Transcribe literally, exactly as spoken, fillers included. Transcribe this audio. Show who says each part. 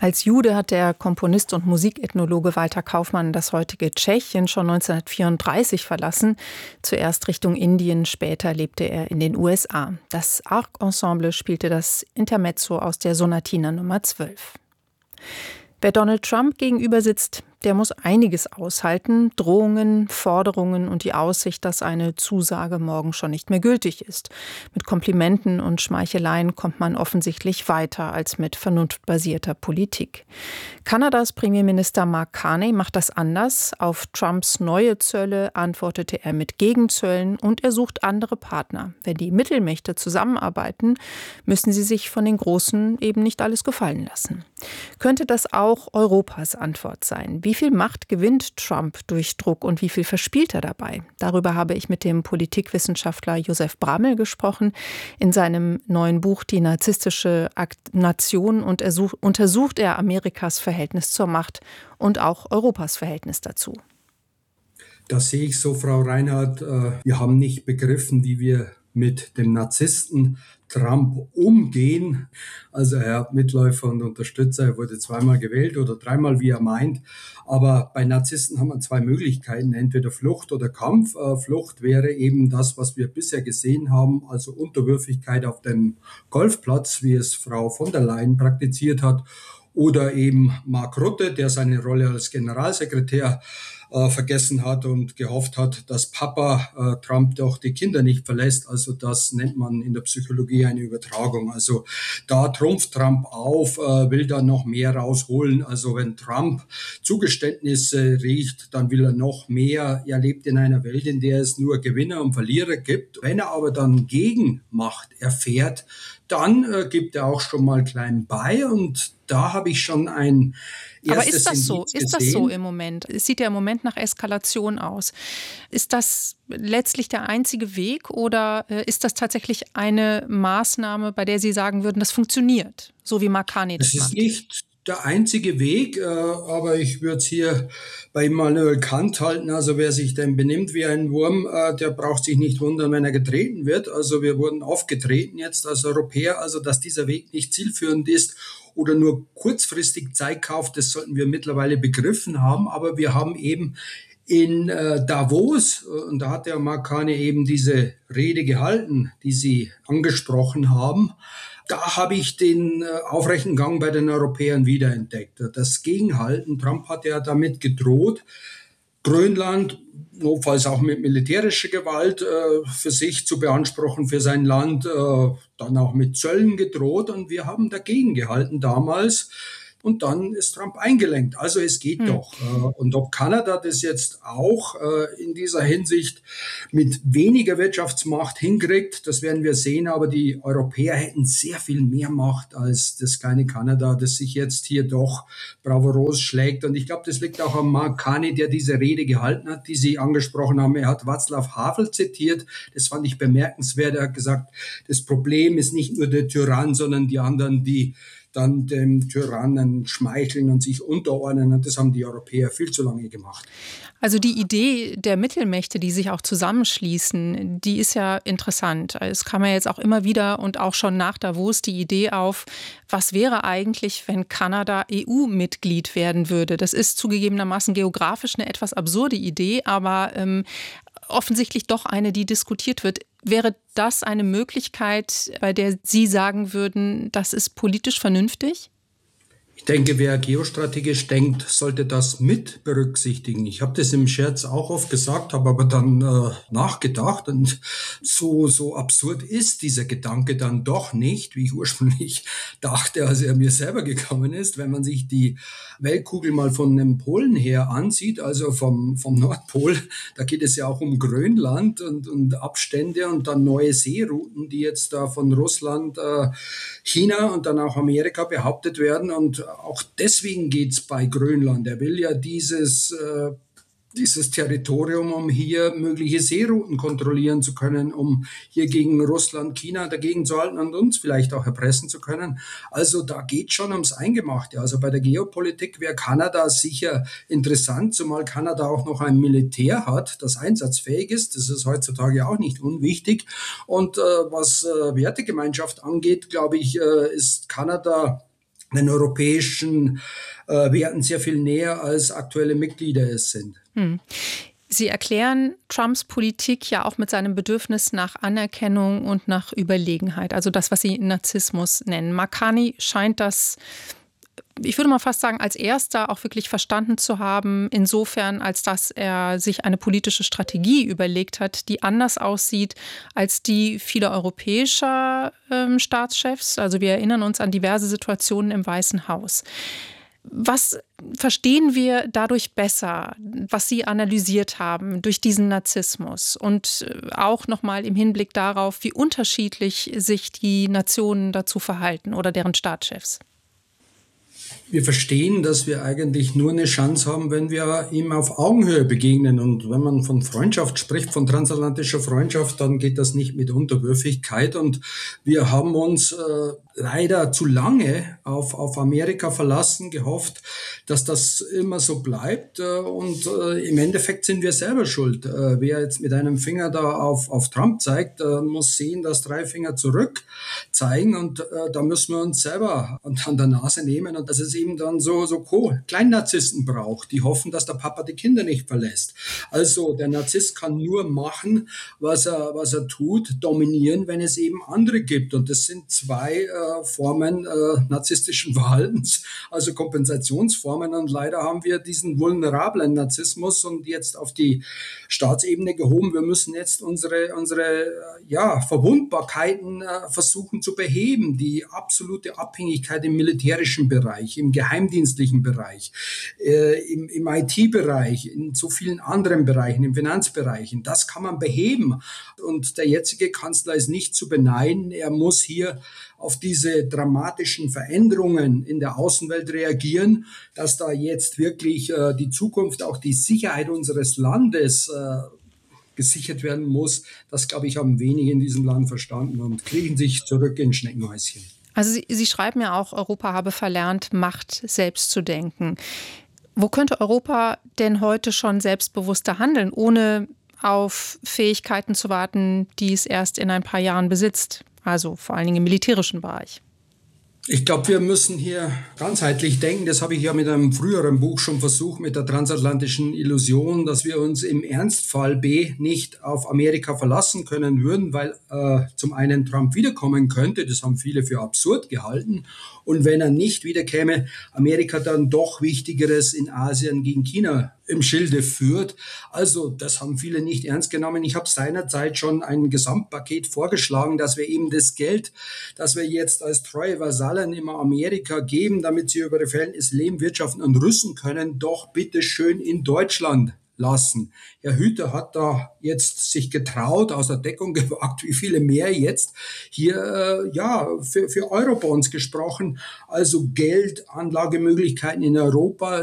Speaker 1: Als Jude hat der Komponist und Musikethnologe Walter Kaufmann das heutige Tschechien schon neunzehnhundertvierunddreißig verlassen. Zuerst Richtung Indien, später lebte er in den U S A. Das Arc-Ensemble spielte das Intermezzo aus der Sonatina Nummer zwölf. Wer Donald Trump gegenüber sitzt, der muss einiges aushalten. Drohungen, Forderungen und die Aussicht, dass eine Zusage morgen schon nicht mehr gültig ist. Mit Komplimenten und Schmeicheleien kommt man offensichtlich weiter als mit vernunftbasierter Politik. Kanadas Premierminister Mark Carney macht das anders. Auf Trumps neue Zölle antwortete er mit Gegenzöllen und er sucht andere Partner. Wenn die Mittelmächte zusammenarbeiten, müssen sie sich von den Großen eben nicht alles gefallen lassen. Könnte das auch Europas Antwort sein? Wie viel Macht gewinnt Trump durch Druck und wie viel verspielt er dabei? Darüber habe ich mit dem Politikwissenschaftler Josef Bramel gesprochen. In seinem neuen Buch Die narzisstische Nation und untersucht er Amerikas Verhältnis zur Macht und auch Europas Verhältnis dazu.
Speaker 2: Das sehe ich so, Frau Reinhardt. Wir haben nicht begriffen, wie wir mit dem Narzissten Trump umgehen. Also er hat Mitläufer und Unterstützer, er wurde zweimal gewählt oder dreimal, wie er meint. Aber bei Narzissten haben wir zwei Möglichkeiten, entweder Flucht oder Kampf. Äh, Flucht wäre eben das, was wir bisher gesehen haben, also Unterwürfigkeit auf dem Golfplatz, wie es Frau von der Leyen praktiziert hat. Oder eben Mark Rutte, der seine Rolle als Generalsekretär äh, vergessen hat und gehofft hat, dass Papa äh, Trump doch die Kinder nicht verlässt. Also das nennt man in der Psychologie eine Übertragung. Also da trumpft Trump auf, äh, will da noch mehr rausholen. Also wenn Trump Zugeständnisse riecht, dann will er noch mehr. Er lebt in einer Welt, in der es nur Gewinner und Verlierer gibt. Wenn er aber dann Gegenmacht erfährt, dann äh, gibt er auch schon mal klein bei und da habe ich schon ein
Speaker 1: Aber ist das so? Ist das so im Moment? Es sieht ja im Moment nach Eskalation aus. Ist das letztlich der einzige Weg oder äh, ist das tatsächlich eine Maßnahme, bei der Sie sagen würden, das funktioniert, so wie Mark Carney das macht?
Speaker 2: Das ist nicht der einzige Weg, äh, aber ich würde es hier bei Immanuel Kant halten. Also wer sich denn benimmt wie ein Wurm, äh, der braucht sich nicht wundern, wenn er getreten wird. Also wir wurden aufgetreten jetzt als Europäer, also dass dieser Weg nicht zielführend ist oder nur kurzfristig Zeit kauft, das sollten wir mittlerweile begriffen haben. Aber wir haben eben in äh, Davos, äh, und da hat der Mark Carney eben diese Rede gehalten, die Sie angesprochen haben, da habe ich den äh, aufrechten Gang bei den Europäern wiederentdeckt. Das Gegenhalten, Trump hat ja damit gedroht, Grönland, notfalls auch mit militärischer Gewalt, äh, für sich zu beanspruchen, für sein Land, äh, dann auch mit Zöllen gedroht und wir haben dagegen gehalten damals. Und dann ist Trump eingelenkt. Also es geht hm. doch. Und ob Kanada das jetzt auch in dieser Hinsicht mit weniger Wirtschaftsmacht hinkriegt, das werden wir sehen. Aber die Europäer hätten sehr viel mehr Macht als das kleine Kanada, das sich jetzt hier doch bravourös schlägt. Und ich glaube, das liegt auch am Mark Carney, der diese Rede gehalten hat, die Sie angesprochen haben. Er hat Václav Havel zitiert. Das fand ich bemerkenswert. Er hat gesagt, das Problem ist nicht nur der Tyrann, sondern die anderen, die dann dem Tyrannen schmeicheln und sich unterordnen. Und das haben die Europäer viel zu lange gemacht.
Speaker 1: Also die Idee der Mittelmächte, die sich auch zusammenschließen, die ist ja interessant. Es kam ja jetzt auch immer wieder und auch schon nach Davos die Idee auf, was wäre eigentlich, wenn Kanada E U-Mitglied werden würde? Das ist zugegebenermaßen geografisch eine etwas absurde Idee, aber ähm, offensichtlich doch eine, die diskutiert wird. Wäre das eine Möglichkeit, bei der Sie sagen würden, das ist politisch vernünftig?
Speaker 2: Ich denke, wer geostrategisch denkt, sollte das mit berücksichtigen. Ich habe das im Scherz auch oft gesagt, habe aber dann äh, nachgedacht und so, so absurd ist dieser Gedanke dann doch nicht, wie ich ursprünglich dachte, als er mir selber gekommen ist. Wenn man sich die Weltkugel mal von dem Polen her ansieht, also vom, vom Nordpol, da geht es ja auch um Grönland und, und Abstände und dann neue Seerouten, die jetzt da von Russland, äh, China und dann auch Amerika behauptet werden. Und auch deswegen geht's bei Grönland. Er will ja dieses, äh, dieses Territorium, um hier mögliche Seerouten kontrollieren zu können, um hier gegen Russland, China dagegen zu halten und uns vielleicht auch erpressen zu können. Also da geht schon ums Eingemachte. Also bei der Geopolitik wäre Kanada sicher interessant, zumal Kanada auch noch ein Militär hat, das einsatzfähig ist. Das ist heutzutage auch nicht unwichtig. Und äh, was äh, Wertegemeinschaft angeht, glaube ich, äh, ist Kanada den europäischen äh, Werten sehr viel näher, als aktuelle Mitglieder es sind.
Speaker 1: Hm. Sie erklären Trumps Politik ja auch mit seinem Bedürfnis nach Anerkennung und nach Überlegenheit, also das, was Sie Narzissmus nennen. Marcani scheint das, ich würde mal fast sagen, als erster auch wirklich verstanden zu haben, insofern, als dass er sich eine politische Strategie überlegt hat, die anders aussieht als die vieler europäischer ähm, Staatschefs. Also wir erinnern uns an diverse Situationen im Weißen Haus. Was verstehen wir dadurch besser, was Sie analysiert haben durch diesen Narzissmus und auch nochmal im Hinblick darauf, wie unterschiedlich sich die Nationen dazu verhalten oder deren Staatschefs?
Speaker 2: Wir verstehen, dass wir eigentlich nur eine Chance haben, wenn wir ihm auf Augenhöhe begegnen. Und wenn man von Freundschaft spricht, von transatlantischer Freundschaft, dann geht das nicht mit Unterwürfigkeit. Und wir haben uns äh, leider zu lange auf, auf Amerika verlassen, gehofft, dass das immer so bleibt. Und äh, im Endeffekt sind wir selber schuld. Äh, wer jetzt mit einem Finger da auf, auf Trump zeigt, äh, muss sehen, dass drei Finger zurück zeigen. Und äh, da müssen wir uns selber an, an der Nase nehmen. Und dass es eben dann so, so Kleinnarzissten braucht, die hoffen, dass der Papa die Kinder nicht verlässt. Also der Narzisst kann nur machen, was er, was er tut, dominieren, wenn es eben andere gibt. Und das sind zwei äh, Formen äh, narzisstischen Verhaltens, also Kompensationsformen. Und leider haben wir diesen vulnerablen Narzissmus und jetzt auf die Staatsebene gehoben. Wir müssen jetzt unsere, unsere ja, Verwundbarkeiten äh, versuchen zu beheben. Die absolute Abhängigkeit im militärischen Bereich, im geheimdienstlichen Bereich, äh, im, im I T-Bereich, in so vielen anderen Bereichen, im Finanzbereichen. Das kann man beheben. Und der jetzige Kanzler ist nicht zu beneiden. Er muss hier auf diese dramatischen Veränderungen in der Außenwelt reagieren, dass da jetzt wirklich äh, die Zukunft, auch die Sicherheit unseres Landes äh, gesichert werden muss. Das, glaube ich, haben wenige in diesem Land verstanden und kriechen sich zurück in Schneckenhäuschen.
Speaker 1: Also Sie, Sie schreiben ja auch, Europa habe verlernt, Macht selbst zu denken. Wo könnte Europa denn heute schon selbstbewusster handeln, ohne auf Fähigkeiten zu warten, die es erst in ein paar Jahren besitzt? Also vor allen Dingen im militärischen Bereich.
Speaker 2: Ich glaube, wir müssen hier ganzheitlich denken. Das habe ich ja mit einem früheren Buch schon versucht, mit der transatlantischen Illusion, dass wir uns im Ernstfall B nicht auf Amerika verlassen können würden, weil äh, zum einen Trump wiederkommen könnte. Das haben viele für absurd gehalten. Und wenn er nicht wiederkäme, Amerika dann doch Wichtigeres in Asien gegen China im Schilde führt. Also das haben viele nicht ernst genommen. Ich habe seinerzeit schon ein Gesamtpaket vorgeschlagen, dass wir eben das Geld, das wir jetzt als treue Vasallen immer Amerika geben, damit sie über ihre Verhältnisse leben, wirtschaften und rüsten können, doch bitte schön in Deutschland lassen. Herr Hüter hat da jetzt sich getraut, aus der Deckung gewagt, wie viele mehr jetzt, hier äh, ja für, für Eurobonds gesprochen, also Geld, Anlagemöglichkeiten in Europa,